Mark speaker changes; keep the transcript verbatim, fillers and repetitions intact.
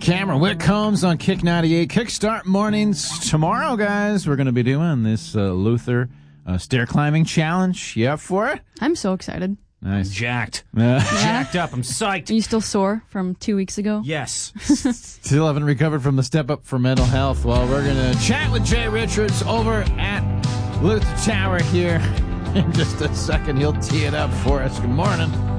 Speaker 1: Cameron Whitcombs on Kick ninety-eight. Kickstart mornings. Tomorrow, guys, we're going to be doing this uh, Luther uh, stair climbing challenge. You up for it?
Speaker 2: I'm so excited.
Speaker 1: Nice.
Speaker 3: I'm jacked.
Speaker 1: Uh,
Speaker 3: Jacked up. I'm psyched.
Speaker 2: Are you still sore from two weeks ago?
Speaker 3: Yes.
Speaker 1: Still haven't recovered from the step up for mental health. Well, we're going to chat with Jay Richards over at Luther Tower here in just a second. He'll tee it up for us. Good morning.